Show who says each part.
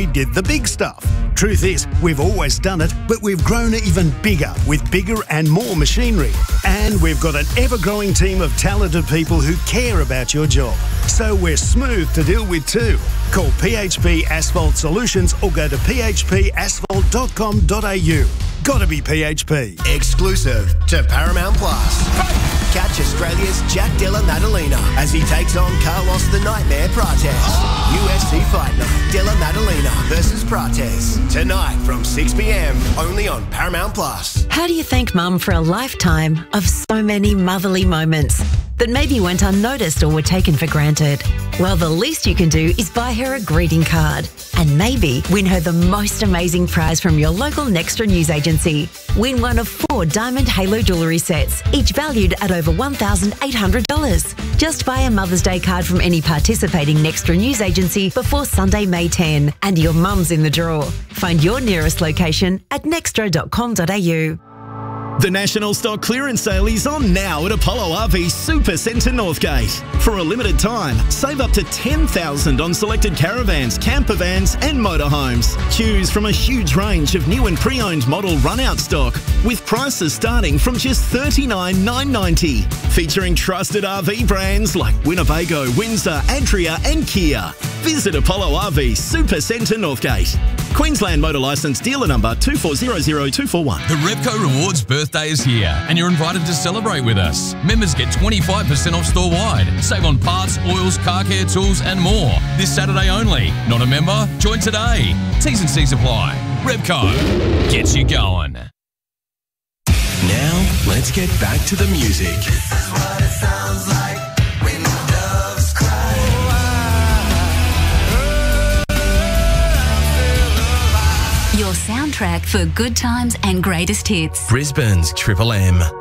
Speaker 1: we did the big stuff. Truth is, we've always done it, but we've grown even bigger with bigger and more machinery. And we've got an ever-growing team of talented people who care about your job. So we're smooth to deal with too. Call PHP Asphalt Solutions or go to phpasphalt.com.au. Gotta be PHP.
Speaker 2: Exclusive to Paramount Plus. Catch Australia's Jack Della Maddalena as he takes on Carlos the Nightmare Prates. UFC Fight Night, Della Maddalena versus Prates. Tonight from 6 p.m, only on Paramount Plus.
Speaker 3: How do you thank Mum for a lifetime of so many motherly moments that maybe went unnoticed or were taken for granted? Well, the least you can do is buy her a greeting card and maybe win her the most amazing prize from your local Nextra news agency. Win one of 4 Diamond Halo jewellery sets, each valued at over $1,800. Just buy a Mother's Day card from any participating Nextra news agency before Sunday, May 10, and your mum's in the draw. Find your nearest location at nextra.com.au.
Speaker 4: The National Stock Clearance Sale is on now at Apollo RV Super Centre Northgate. For a limited time, save up to $10,000 on selected caravans, camper vans and motorhomes. Choose from a huge range of new and pre-owned model run-out stock with prices starting from just $39,990. Featuring trusted RV brands like Winnebago, Windsor, Adria and Kia. Visit Apollo RV Super Centre Northgate. Queensland Motor Licence Dealer Number 2400241.
Speaker 5: The Repco Rewards birthday is here and you're invited to celebrate with us. Members get 25% off store-wide. Save on parts, oils, car care tools and more. This Saturday only. Not a member? Join today. T's and C's apply. Repco gets you going.
Speaker 2: Now, let's get back to the music. This is what it sounds like when the doves cry.
Speaker 6: Your soundtrack for good times and greatest hits.
Speaker 2: Brisbane's Triple M.